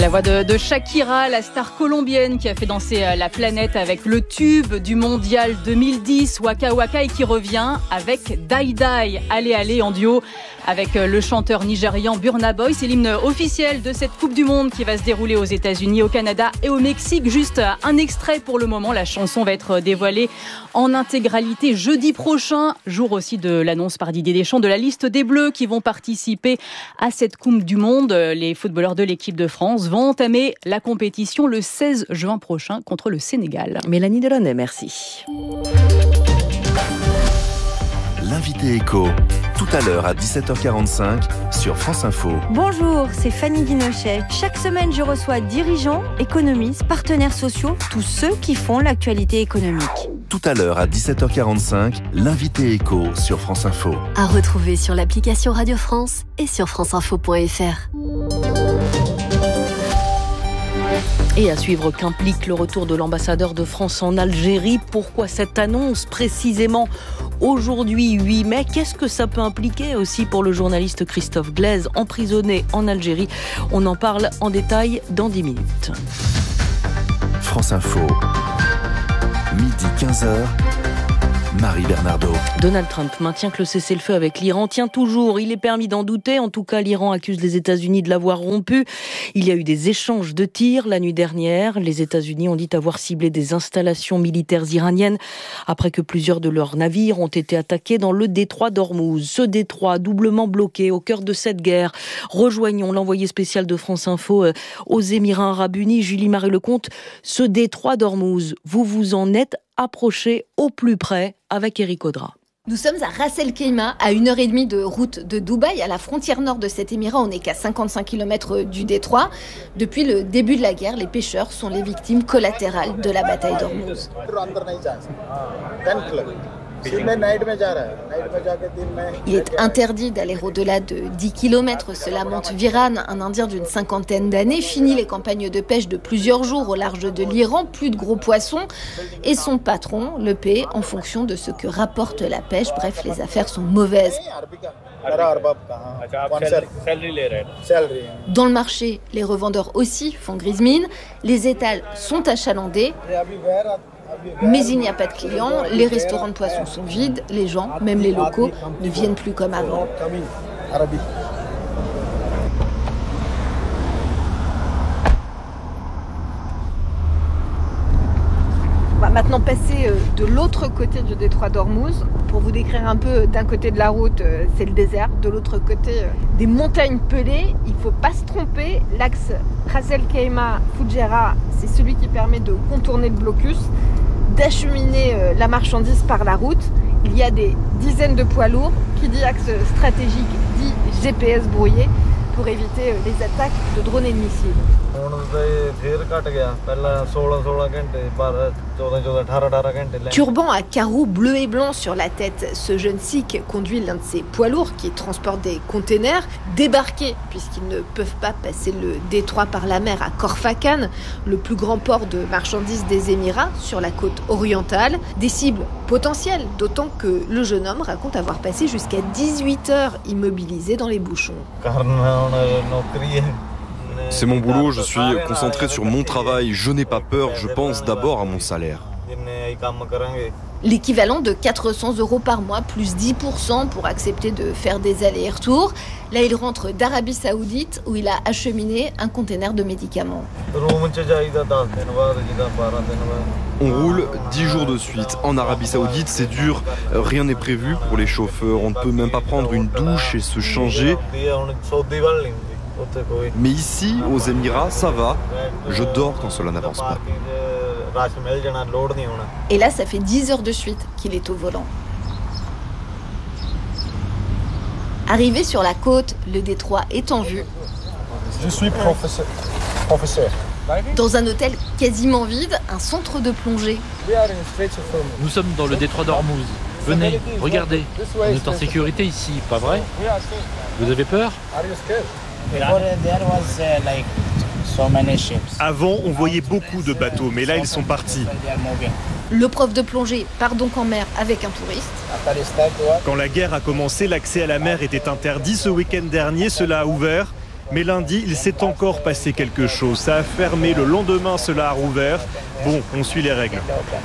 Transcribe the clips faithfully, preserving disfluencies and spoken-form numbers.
La voix de, de Shakira, la star colombienne qui a fait danser la planète avec le tube du mondial deux mille dix, Waka Waka, et qui revient avec Die Die, Allez Allez en duo avec le chanteur nigérian Burna Boy. C'est l'hymne officiel de cette Coupe du Monde qui va se dérouler aux États-Unis, au Canada et au Mexique. Juste un extrait pour le moment. La chanson va être dévoilée en intégralité jeudi prochain, jour aussi de l'annonce par Didier Deschamps de la liste des Bleus qui vont participer à cette Coupe du Monde. Les footballeurs de l'équipe de France vont entamer la compétition le seize juin prochain contre le Sénégal. Mélanie Delaunay, merci. L'invité éco, tout à l'heure à dix-sept heures quarante-cinq sur France Info. Bonjour, c'est Fanny Guinochet. Chaque semaine, je reçois dirigeants, économistes, partenaires sociaux, tous ceux qui font l'actualité économique. Tout à l'heure à dix-sept heures quarante-cinq, l'invité éco sur France Info. À retrouver sur l'application Radio France et sur franceinfo point f r. Et à suivre qu'implique le retour de l'ambassadeur de France en Algérie. Pourquoi cette annonce précisément aujourd'hui huit mai? Qu'est-ce que ça peut impliquer aussi pour le journaliste Christophe Glaise, emprisonné en Algérie? On en parle en détail dans dix minutes. France Info, midi quinze heures. Marie Bernardo. Donald Trump maintient que le cessez-le-feu avec l'Iran tient toujours. Il est permis d'en douter. En tout cas, l'Iran accuse les États-Unis de l'avoir rompu. Il y a eu des échanges de tirs la nuit dernière. Les États-Unis ont dit avoir ciblé des installations militaires iraniennes après que plusieurs de leurs navires ont été attaqués dans le détroit d'Ormuz. Ce détroit doublement bloqué au cœur de cette guerre. Rejoignons l'envoyé spécial de France Info aux Émirats Arabes Unis, Julie Marie-Lecomte. Ce détroit d'Ormuz, vous vous en êtes approché au plus près avec Éric Audra. Nous sommes à Ras El Kheimah, à une heure et demie de route de Dubaï, à la frontière nord de cet émirat. On n'est qu'à cinquante-cinq kilomètres du détroit. Depuis le début de la guerre, les pêcheurs sont les victimes collatérales de la bataille d'Ormuz. Il est interdit d'aller au-delà de dix kilomètres. Cela monte Viran, un Indien d'une cinquantaine d'années. Fini les campagnes de pêche de plusieurs jours au large de l'Iran. Plus de gros poissons. Et son patron le paie en fonction de ce que rapporte la pêche. Bref, les affaires sont mauvaises. Dans le marché, les revendeurs aussi font grise mine. Les étals sont achalandés. Mais il n'y a pas de clients, les restaurants de poissons sont vides, les gens, même les locaux, ne viennent plus comme avant. On va maintenant passer de l'autre côté du détroit d'Ormuz. Pour vous décrire un peu, d'un côté de la route, c'est le désert, de l'autre côté, des montagnes pelées. Il ne faut pas se tromper, l'axe Ras El Kheimah-Fougera, c'est celui qui permet de contourner le blocus, d'acheminer la marchandise par la route. Il y a des dizaines de poids lourds. Qui dit axe stratégique dit G P S brouillé pour éviter les attaques de drones et de missiles. Turban à carreaux bleus et blancs sur la tête, ce jeune Sikh conduit l'un de ces poids lourds qui transportent des containers débarqués puisqu'ils ne peuvent pas passer le détroit par la mer à Khor-Fakkan, le plus grand port de marchandises des Émirats sur la côte orientale. Des cibles potentielles, d'autant que le jeune homme raconte avoir passé jusqu'à dix-huit heures immobilisé dans les bouchons. C'est mon boulot, je suis concentré sur mon travail, je n'ai pas peur, je pense d'abord à mon salaire. L'équivalent de quatre cents euros par mois, plus dix pour cent pour accepter de faire des allers-retours. Là, il rentre d'Arabie Saoudite où il a acheminé un conteneur de médicaments. On roule dix jours de suite. En Arabie Saoudite, c'est dur, rien n'est prévu pour les chauffeurs. On ne peut même pas prendre une douche et se changer. Mais ici, aux Émirats, ça va. Je dors quand cela n'avance pas. Et là, ça fait dix heures de suite qu'il est au volant. Arrivé sur la côte, le détroit est en vue. Je suis professeur. professeur. Dans un hôtel quasiment vide, un centre de plongée. Nous sommes dans le détroit d'Ormuz. Venez, regardez. On est en sécurité ici, pas vrai? Vous avez peur? Avant, on voyait beaucoup de bateaux, mais là, ils sont partis. Le prof de plongée part donc en mer avec un touriste. Quand la guerre a commencé, l'accès à la mer était interdit. Ce week-end dernier, cela a ouvert. Mais lundi, il s'est encore passé quelque chose. Ça a fermé, le lendemain, cela a rouvert. Bon, on suit les règles.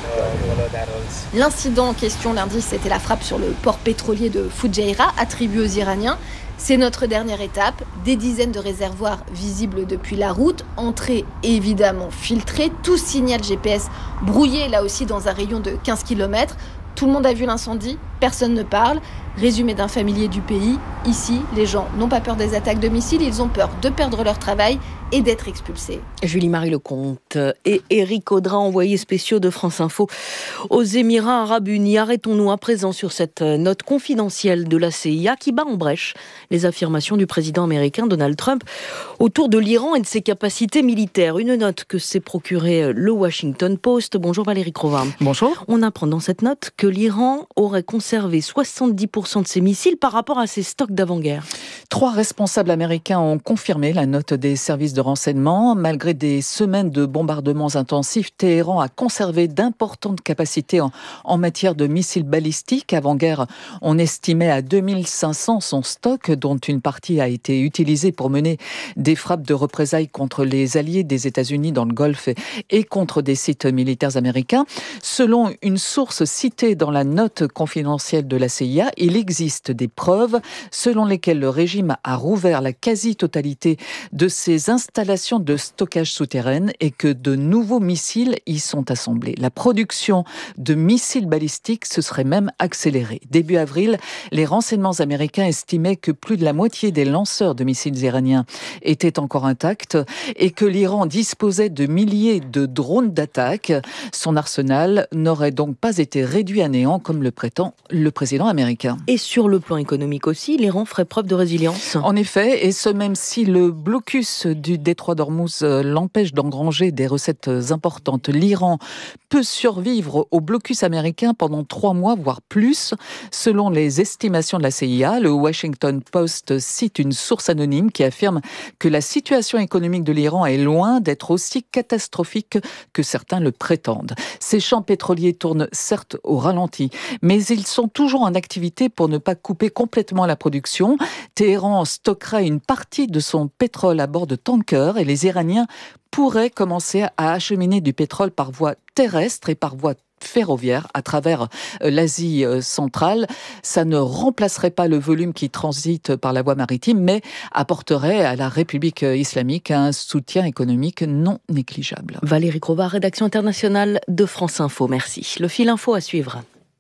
L'incident en question lundi, c'était la frappe sur le port pétrolier de Fujairah, attribué aux Iraniens. C'est notre dernière étape. Des dizaines de réservoirs visibles depuis la route, entrée évidemment filtrée, tout signal G P S brouillé là aussi dans un rayon de quinze kilomètres. Tout le monde a vu l'incendie, personne ne parle. Résumé d'un familier du pays, ici, les gens n'ont pas peur des attaques de missiles, ils ont peur de perdre leur travail et d'être expulsés. Julie-Marie Lecomte et Éric Audrin, envoyés spéciaux de France Info aux Émirats Arabes Unis. Arrêtons-nous à présent sur cette note confidentielle de la C I A qui bat en brèche les affirmations du président américain Donald Trump autour de l'Iran et de ses capacités militaires. Une note que s'est procurée le Washington Post. Bonjour Valérie Crova. Bonjour. On apprend dans cette note que l'Iran aurait conservé soixante-dix pour cent de ses missiles par rapport à ses stocks d'avant-guerre. Trois responsables américains ont confirmé la note des services de renseignement. Malgré des semaines de bombardements intensifs, Téhéran a conservé d'importantes capacités en, en matière de missiles balistiques. Avant-guerre, on estimait à deux mille cinq cents son stock, dont une partie a été utilisée pour mener des frappes de représailles contre les alliés des États-Unis dans le Golfe et contre des sites militaires américains. Selon une source citée dans la note confidentielle de la C I A, il existe des preuves selon lesquelles le régime a rouvert la quasi-totalité de ses installations de stockage souterraines et que de nouveaux missiles y sont assemblés. La production de missiles balistiques se serait même accélérée. Début avril, les renseignements américains estimaient que plus de la moitié des lanceurs de missiles iraniens étaient encore intacts et que l'Iran disposait de milliers de drones d'attaque. Son arsenal n'aurait donc pas été réduit à néant comme le prétend le président américain. Et sur le plan économique aussi, l'Iran ferait preuve de résilience. En effet, et ce même si le blocus du détroit d'Ormuz l'empêche d'engranger des recettes importantes. L'Iran peut survivre au blocus américain pendant trois mois, voire plus. Selon les estimations de la C I A, le Washington Post cite une source anonyme qui affirme que la situation économique de l'Iran est loin d'être aussi catastrophique que certains le prétendent. Ces champs pétroliers tournent certes au ralenti, mais ils sont toujours en activité pour ne pas couper complètement la production. Téhéran stockera une partie de son pétrole à bord de tankers et les Iraniens pourraient commencer à acheminer du pétrole par voie terrestre et par voie ferroviaire à travers l'Asie centrale. Ça ne remplacerait pas le volume qui transite par la voie maritime, mais apporterait à la République islamique un soutien économique non négligeable. Valérie Crova, rédaction internationale de France Info. Merci. Le fil info à suivre.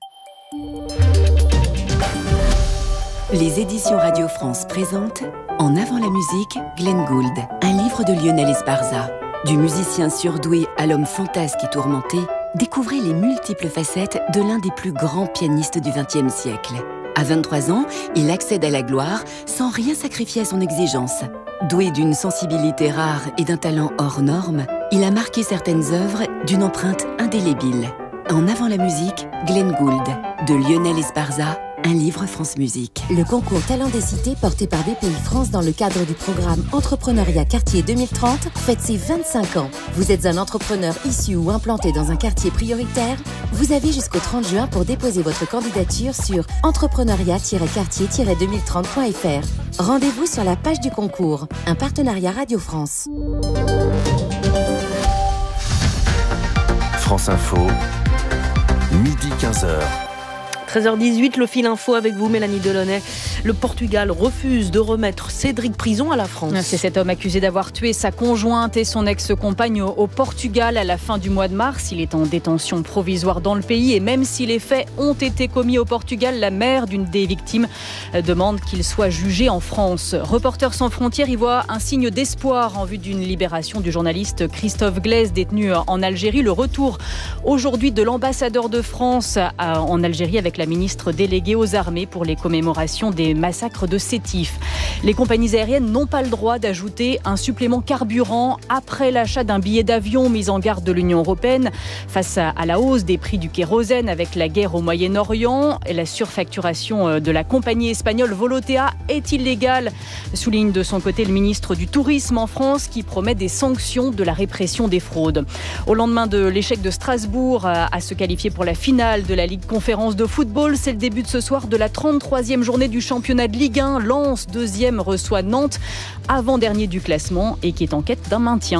Les éditions Radio France présentent En avant la musique, Glenn Gould, un livre de Lionel Esparza. Du musicien surdoué à l'homme fantasque et tourmenté, découvrez les multiples facettes de l'un des plus grands pianistes du vingtième siècle. À vingt-trois ans, il accède à la gloire sans rien sacrifier à son exigence. Doué d'une sensibilité rare et d'un talent hors norme, il a marqué certaines œuvres d'une empreinte indélébile. En avant la musique, Glenn Gould, de Lionel Esparza, un livre France Musique. Le concours Talent des Cités porté par B P I France dans le cadre du programme Entrepreneuriat Quartier deux mille trente fête ses vingt-cinq ans. Vous êtes un entrepreneur issu ou implanté dans un quartier prioritaire? Vous avez jusqu'au trente juin pour déposer votre candidature sur entrepreneuriat tiret quartier tiret deux mille trente point f r. Rendez-vous sur la page du concours. Un partenariat Radio France. France Info, midi quinze heures. treize heures dix-huit, le fil info avec vous, Mélanie Delaunay. Le Portugal refuse de remettre Cédric Prison à la France. C'est cet homme accusé d'avoir tué sa conjointe et son ex-compagne au Portugal à la fin du mois de mars. Il est en détention provisoire dans le pays et même si les faits ont été commis au Portugal, la mère d'une des victimes demande qu'il soit jugé en France. Reporters sans frontières y voit un signe d'espoir en vue d'une libération du journaliste Christophe Glaise détenu en Algérie. Le retour aujourd'hui de l'ambassadeur de France en Algérie avec la ministre déléguée aux armées pour les commémorations des massacres de Sétif. Les compagnies aériennes n'ont pas le droit d'ajouter un supplément carburant après l'achat d'un billet d'avion, mise en garde de l'Union européenne face à la hausse des prix du kérosène avec la guerre au Moyen-Orient. Et la surfacturation de la compagnie espagnole Volotea est illégale, souligne de son côté le ministre du Tourisme en France qui promet des sanctions de la répression des fraudes. Au lendemain de l'échec de Strasbourg à se qualifier pour la finale de la Ligue Conférence de football, football, c'est le début de ce soir de la trente-troisième journée du championnat de Ligue un. Lens, deuxième, reçoit Nantes, avant-dernier du classement et qui est en quête d'un maintien.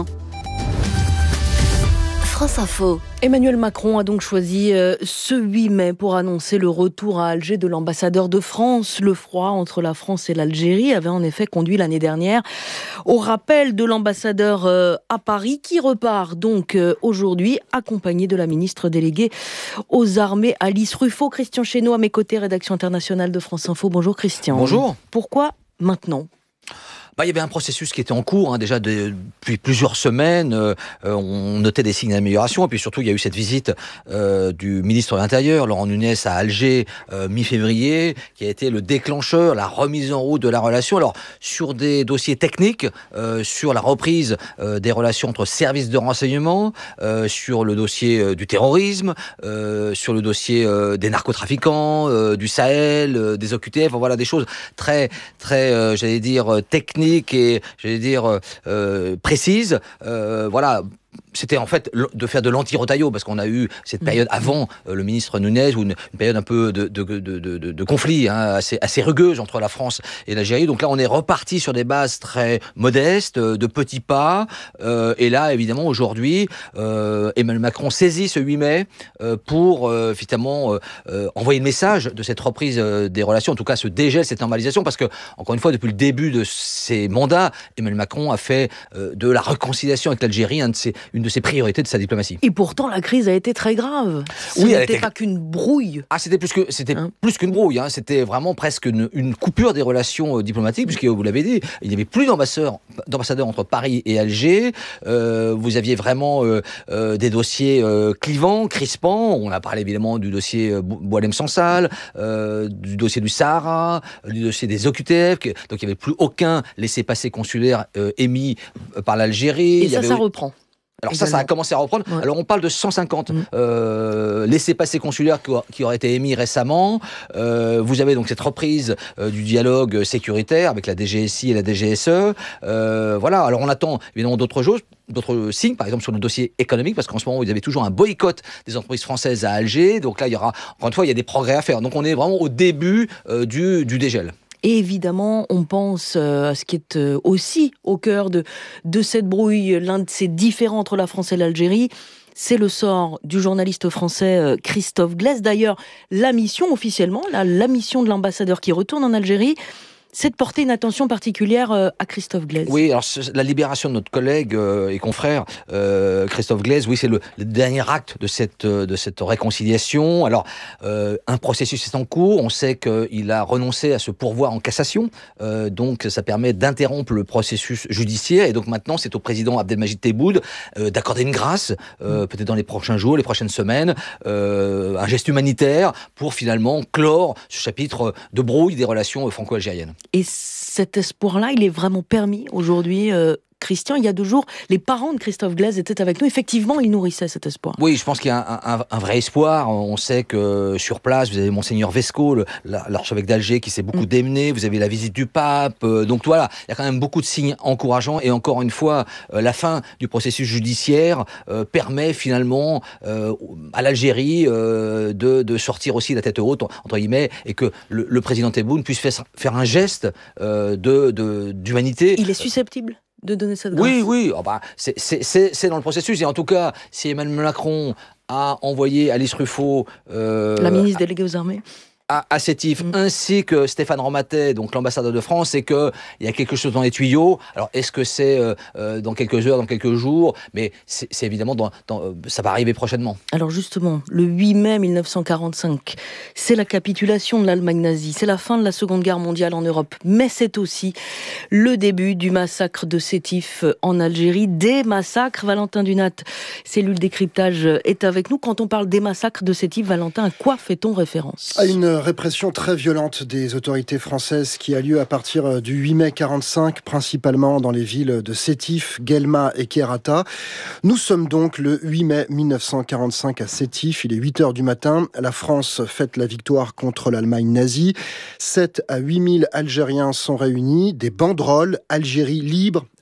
France Info. Emmanuel Macron a donc choisi euh, ce huit mai pour annoncer le retour à Alger de l'ambassadeur de France. Le froid entre la France et l'Algérie avait en effet conduit l'année dernière au rappel de l'ambassadeur euh, à Paris, qui repart donc euh, aujourd'hui accompagné de la ministre déléguée aux armées Alice Ruffo. Christian Chesneau à mes côtés, rédaction internationale de France Info. Bonjour Christian. Bonjour. Pourquoi maintenant ? Bah, il y avait un processus qui était en cours, hein, déjà de, depuis plusieurs semaines. Euh, on notait des signes d'amélioration. Et puis surtout, il y a eu cette visite euh, du ministre de l'Intérieur, Laurent Nunez, à Alger, euh, mi-février, qui a été le déclencheur, la remise en route de la relation. Alors, sur des dossiers techniques, euh, sur la reprise euh, des relations entre services de renseignement, euh, sur le dossier euh, du terrorisme, euh, sur le dossier euh, des narcotrafiquants, euh, du Sahel, euh, des O Q T F. Enfin, voilà, des choses très, très, euh, j'allais dire, techniques et, j'allais dire, euh, précise. Euh, voilà. C'était en fait de faire de l'anti-Rotaillot, parce qu'on a eu cette période avant euh, le ministre Nunez, ou une, une période un peu de, de, de, de, de, de conflit hein, assez, assez rugueuse entre la France et l'Algérie. Donc là, on est reparti sur des bases très modestes, de petits pas. Euh, et là, évidemment, aujourd'hui, euh, Emmanuel Macron saisit ce huit mai euh, pour, euh, finalement, euh, euh, envoyer le message de cette reprise euh, des relations, en tout cas ce dégel, cette normalisation, parce que, encore une fois, depuis le début de ses mandats, Emmanuel Macron a fait euh, de la réconciliation avec l'Algérie un de ses, une de ses priorités de sa diplomatie. Et pourtant, la crise a été très grave. Ce oui, n'était était... pas qu'une brouille. Ah, c'était plus que c'était hein plus qu'une brouille. Hein. C'était vraiment presque une, une coupure des relations euh, diplomatiques, puisque vous l'avez dit, il n'y avait plus d'ambassadeurs, d'ambassadeurs entre Paris et Alger. Euh, vous aviez vraiment euh, euh, des dossiers euh, clivants, crispants. On a parlé évidemment du dossier euh, Boualem-Sansal, euh, du dossier du Sahara, euh, du dossier des O Q T F. Donc il n'y avait plus aucun laissez-passer consulaire euh, émis euh, par l'Algérie. Et il ça, y avait... ça reprend. Alors ça, ça a commencé à reprendre. Ouais. Alors on parle de cent cinquante mmh. euh, laissez-passer consulaires qui, qui auraient été émis récemment. Euh, vous avez donc cette reprise euh, du dialogue sécuritaire avec la D G S I et la D G S E. Euh, voilà. Alors on attend évidemment d'autres choses, d'autres signes, par exemple sur le dossier économique, parce qu'en ce moment vous avez toujours un boycott des entreprises françaises à Alger. Donc là, il y aura, encore une fois, il y a des progrès à faire. Donc on est vraiment au début euh, du, du dégel. Et évidemment, on pense à ce qui est aussi au cœur de, de cette brouille, l'un de ces différends entre la France et l'Algérie. C'est le sort du journaliste français Christophe Glaise. D'ailleurs, la mission officiellement, la, la mission de l'ambassadeur qui retourne en Algérie, c'est de porter une attention particulière à Christophe Glaise. Oui, alors la libération de notre collègue euh, et confrère euh, Christophe Glaise, oui, c'est le, le dernier acte de cette, de cette réconciliation. Alors, euh, un processus est en cours. On sait qu'il a renoncé à se pourvoir en cassation. Euh, donc, ça permet d'interrompre le processus judiciaire. Et donc, maintenant, c'est au président Abdelmajid Tebboune euh, d'accorder une grâce, euh, mmh. peut-être dans les prochains jours, les prochaines semaines, euh, un geste humanitaire pour finalement clore ce chapitre de brouille des relations franco-algériennes. Et cet espoir-là, il est vraiment permis aujourd'hui euh, Christian, il y a deux jours, les parents de Christophe Glaise étaient avec nous. Effectivement, ils nourrissaient cet espoir. Oui, je pense qu'il y a un, un, un vrai espoir. On sait que sur place, vous avez Monseigneur Vesco, l'archevêque d'Alger, qui s'est beaucoup mmh. démené. Vous avez la visite du pape. Donc voilà, il y a quand même beaucoup de signes encourageants. Et encore une fois, euh, la fin du processus judiciaire euh, permet finalement euh, à l'Algérie euh, de, de sortir aussi la tête haute, entre guillemets, et que le, le président Tebboune puisse faire, faire un geste euh, de, de, d'humanité. Il est susceptible de donner cette grâce. Oui, oui, oh bah, c'est, c'est, c'est, c'est dans le processus. Et en tout cas, si Emmanuel Macron a envoyé Alice Ruffo... Euh, la ministre déléguée aux armées à, à Sétif, mmh. ainsi que Stéphane Romatet, donc l'ambassadeur de France, c'est qu'il y a quelque chose dans les tuyaux. Alors, est-ce que c'est euh, euh, dans quelques heures, dans quelques jours? Mais c'est, c'est évidemment, dans, dans, euh, ça va arriver prochainement. Alors justement, le huit mai mille neuf cent quarante-cinq, c'est la capitulation de l'Allemagne nazie, c'est la fin de la Seconde Guerre mondiale en Europe, mais c'est aussi le début du massacre de Sétif en Algérie. Des massacres, Valentin Dunat, cellule décryptage, est avec nous. Quand on parle des massacres de Sétif, Valentin, à quoi fait-on référence? À une répression très violente des autorités françaises qui a lieu à partir du huit mai quarante-cinq, principalement dans les villes de Sétif, Guelma et Kherrata. Nous sommes donc le huit mai mille neuf cent quarante-cinq à Sétif, il est huit heures du matin. La France fête la victoire contre l'Allemagne nazie. sept à huit mille Algériens sont réunis, des banderoles, Algérie libre,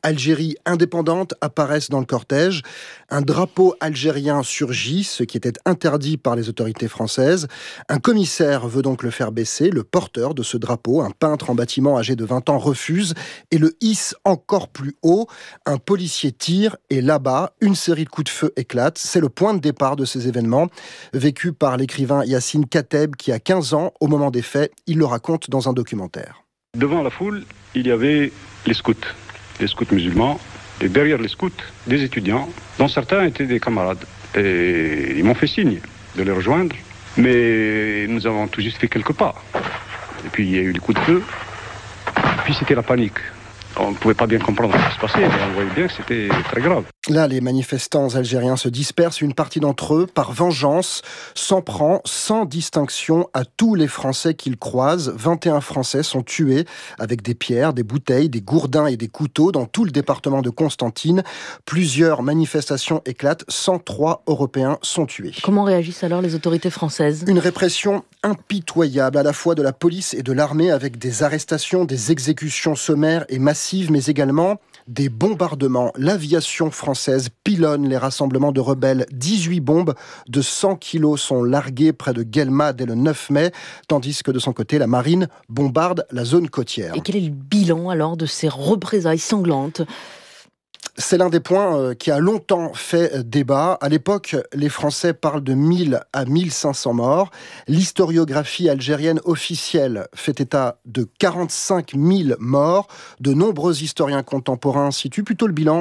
Algérie indépendante apparaissent dans le cortège. Un drapeau algérien surgit, ce qui était interdit par les autorités françaises. Un commissaire veut donc le faire baisser. Le porteur de ce drapeau, un peintre en bâtiment âgé de vingt ans, refuse et le hisse encore plus haut. Un policier tire et là-bas, une série de coups de feu éclate. C'est le point de départ de ces événements, vécu par l'écrivain Yassine Kateb qui a quinze ans au moment des faits. Il le raconte dans un documentaire. Devant la foule, il y avait les scouts, les scouts musulmans, et derrière les scouts, des étudiants, dont certains étaient des camarades. Et ils m'ont fait signe de les rejoindre, mais nous avons tout juste fait quelques pas. Et puis il y a eu les coups de feu, et puis c'était la panique. On ne pouvait pas bien comprendre ce qui se passait, mais on voyait bien que c'était très grave. Là, les manifestants algériens se dispersent. Une partie d'entre eux, par vengeance, s'en prend sans distinction à tous les Français qu'ils croisent. vingt et un Français sont tués avec des pierres, des bouteilles, des gourdins et des couteaux dans tout le département de Constantine. Plusieurs manifestations éclatent. cent trois Européens sont tués. Comment réagissent alors les autorités françaises ? Une répression impitoyable à la fois de la police et de l'armée avec des arrestations, des exécutions sommaires et massives, mais également des bombardements. L'aviation française pilonne les rassemblements de rebelles. dix-huit bombes de cent kilos sont larguées près de Guelma dès le neuf mai, tandis que de son côté, la marine bombarde la zone côtière. Et quel est le bilan alors de ces représailles sanglantes ? C'est l'un des points qui a longtemps fait débat. À l'époque, les Français parlent de mille à mille cinq cents morts. L'historiographie algérienne officielle fait état de quarante-cinq mille morts. De nombreux historiens contemporains situent plutôt le bilan